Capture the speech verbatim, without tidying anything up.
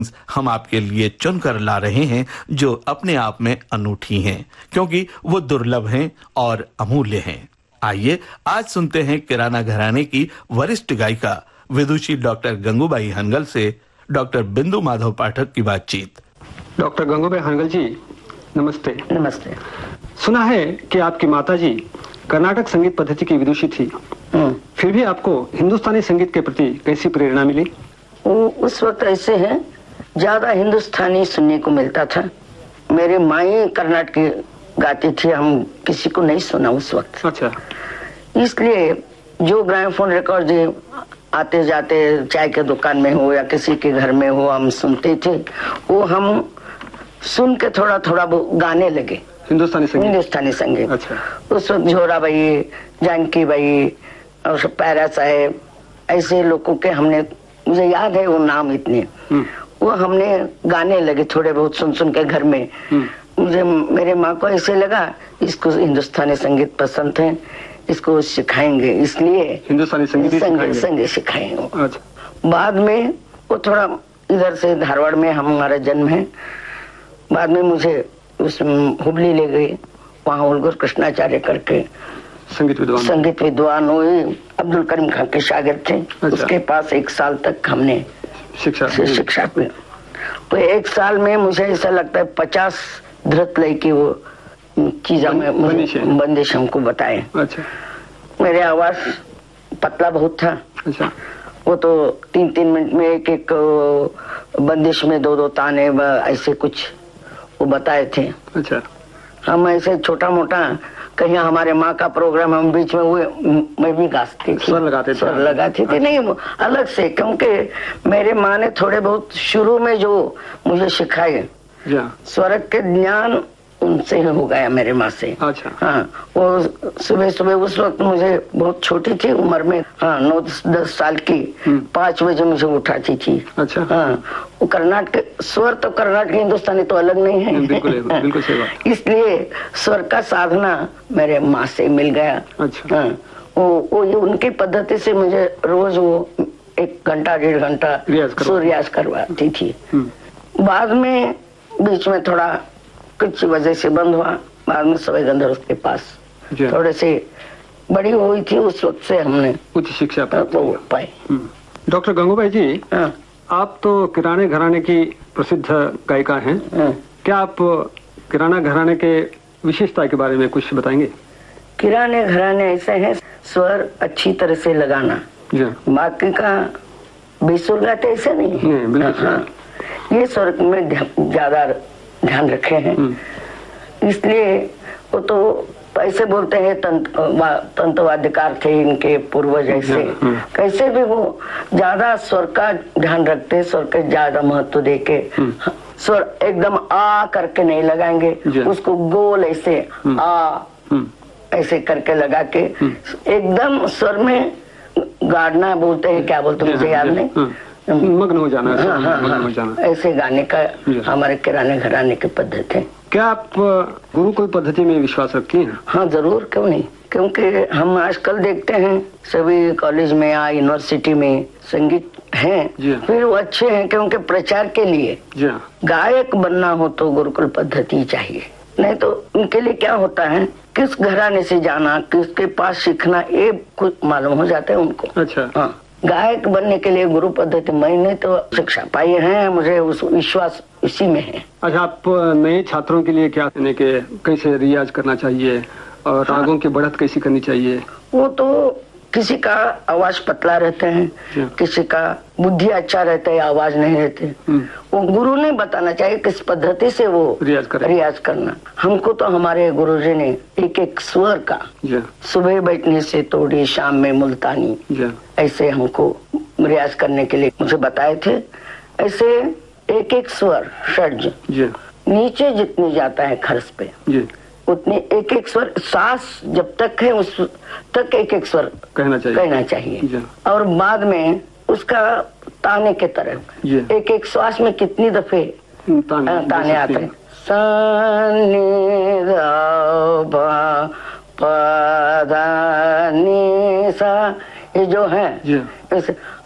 हम आपके लिए चुनकर ला रहे हैं जो अपने आप में अनूठी हैं, क्योंकि वो दुर्लभ हैं और अमूल्य हैं। आइए आज सुनते हैं किराना घराने की वरिष्ठ गायिका विदुषी डॉक्टर गंगूबाई हनगल से डॉक्टर बिंदु माधव पाठक की बातचीत। डॉक्टर गंगूबाई हनगल जी, नमस्ते। नमस्ते। सुना है कि आपकी माताजी कर्नाटक संगीत पद्धति की विदुषी थी, फिर भी आपको हिंदुस्तानी संगीत के प्रति कैसी प्रेरणा मिली? वो उस वक्त ऐसे है, ज्यादा हिंदुस्तानी सुनने को मिलता था। मेरे माई कर्नाटक गाती थी, हम किसी को नहीं सुना उस वक्त। अच्छा। इसलिए जो ग्रामोफोन रिकॉर्ड आते जाते चाय के दुकान में हो या किसी के घर में हो, हम सुनते थे। वो हम सुन के थोड़ा थोड़ा गाने लगे हिंदुस्तानी संगीत। हिंदुस्तानी संगीत। अच्छा। उस वक्त जोराबाई, जानकी बाई और पैरा साहेब, ऐसे लोगों के हमने, मुझे याद है वो नाम इतने, वो हमने गाने लगे थोड़े बहुत सुन सुन के घर में। मुझे, मेरे माँ को ऐसे लगा इसको हिंदुस्तानी संगीत पसंद है, इसको सिखाएंगे, इसलिए हिंदुस्तानी संगीत संगीत संगीत सिखाएंगे। अच्छा। बाद में वो थोड़ा इधर से धारवाड़ में हमारा जन्म है, बाद में मुझे उस हुबली ले गई, वहाँ उलगुर कृष्णाचार्य करके संगीत विद्वान संगीत विद्वान हुए, अब्दुल करीम खान के शागिर्द थे। अच्छा। उसके पास एक साल तक हमने शिक्षा शिक्षा की। तो एक साल में मुझे ऐसा लगता है पचास धृत लय की वो चीजा में बंदिश हमको बताए। अच्छा। मेरे आवाज पतला बहुत था। अच्छा। वो तो तीन तीन मिनट में एक एक बंदिश में दो दो ताने ऐसे कुछ वो बताए थे। अच्छा। हम ऐसे छोटा मोटा कहीं हमारे माँ का प्रोग्राम हम बीच में हुए, मैं भी गाती थी, स्वर लगाते थे स्वर लगाती थी। नहीं अलग से, क्योंकि मेरे माँ ने थोड़े बहुत शुरू में जो मुझे सिखाए स्वर के ज्ञान उनसे ही हो गया, मेरे माँ से। अच्छा। हाँ, वो सुबह सुबह उस वक्त मुझे बहुत छोटी थी उम्र में, हाँ नौ दस साल की, पाँच बजे मुझे उठाती थी। अच्छा। हाँ, वो कर्नाटक स्वर तो कर्नाटक हिंदुस्तानी तो अलग नहीं है। बिल्कुल बिल्कुल सही बात। इसलिए स्वर का साधना मेरे माँ से मिल गया। अच्छा। हाँ, वो वो उनकी पद्धति से मुझे रोज वो एक घंटा डेढ़ घंटा सूर्यास करवाती थी। बाद में बीच में थोड़ा कुछ वजह से बंद हुआ, बाद में सवै गंधर्व के पास थोड़े से बड़ी हुई थी, उस वक्त से हमने उच्च शिक्षा प्राप्त तो पाई। डॉक्टर गंगूबाई जी, हाँ। आप तो किराने घराने की प्रसिद्ध गायिका हैं। हाँ। क्या आप किराना घराने के विशेषता के बारे में कुछ बताएंगे? किराने घराने ऐसे हैं, स्वर अच्छी तरह से लगाना, बाकी का बेसुर गाते ऐसे नहीं है। हाँ, ये स्वर में ज्यादा ध्यान रखे हैं, इसलिए वो तो ऐसे बोलते हैं तंत्र वाद्यकार थे इनके पूर्वज, ऐसे कैसे भी वो ज्यादा स्वर का ध्यान रखते, स्वर के ज्यादा महत्व देके स्वर एकदम आ करके नहीं लगाएंगे, उसको गोल ऐसे आ ऐसे करके लगा के एकदम स्वर में गाड़ना बोलते हैं, क्या बोलते हैं मुझे याद नहीं, मग्न हो जाना। हाँ, हाँ, मग्न हो जाना, ऐसे गाने का हमारे किराने घराने की पद्धति है। क्या आप गुरुकुल पद्धति में विश्वास रखती हैं? हाँ जरूर, क्यों नहीं, क्योंकि हम आजकल देखते हैं सभी कॉलेज में या यूनिवर्सिटी में संगीत हैं, फिर वो अच्छे हैं क्योंकि प्रचार के लिए गायक बनना हो तो गुरुकुल पद्धति चाहिए, नहीं तो उनके लिए क्या होता है, किस घराने से जाना, किसके पास सीखना, ये कुछ मालूम हो जाता है उनको। अच्छा। हाँ, गायक बनने के लिए गुरु पद्धति मैंने तो शिक्षा पाई है, मुझे उस विश्वास इसी में है। अच्छा, आप नए छात्रों के लिए क्या कहने के कैसे रियाज करना चाहिए और हाँ। रागों की बढ़त कैसी करनी चाहिए? वो तो किसी का आवाज पतला रहते हैं, किसी का बुद्धि अच्छा रहता है, आवाज नहीं रहते, वो गुरु ने बताना चाहिए किस पद्धति से वो रियाज, रियाज करना। हमको तो हमारे गुरुजी ने एक एक स्वर का सुबह बैठने से तोड़ी, शाम में मुल्तानी, ऐसे हमको रियाज करने के लिए मुझे बताए थे। ऐसे एक एक स्वर षड्ज नीचे जितनी जाता है खर्च पे उतने एक एक स्वर, सांस जब तक है उस तक एक एक स्वर कहना चाहिए, कहना चाहिए। और बाद में उसका ताने के तरह एक एक श्वास में कितनी दफे ताने, ताने आते हैं, ये जो है,